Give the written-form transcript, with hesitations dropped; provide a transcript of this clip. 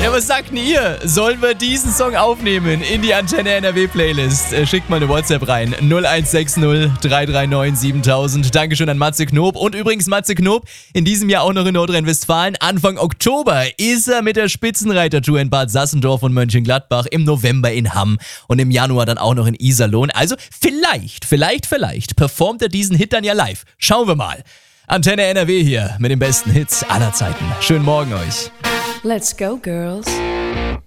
Ja, was sagt denn ihr? Sollen wir diesen Song aufnehmen in die Antenne NRW Playlist? Schickt mal eine WhatsApp rein. 0160 339 7000. Dankeschön an Matze Knob. Und übrigens Matze Knob, in diesem Jahr auch noch in Nordrhein-Westfalen. Anfang Oktober ist er mit der Spitzenreitertour in Bad Sassendorf und Mönchengladbach, im November in Hamm und im Januar dann auch noch in Iserlohn. Also vielleicht performt er diesen Hit dann ja live. Schauen wir mal. Antenne NRW hier mit den besten Hits aller Zeiten. Schönen Morgen euch. Let's go, girls.